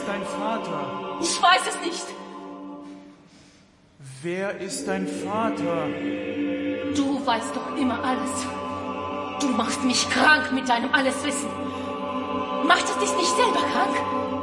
dein Vater? Ich weiß es nicht. Wer ist dein Vater? Du weißt doch immer alles. Du machst mich krank mit deinem Alleswissen. Macht es dich nicht selber krank?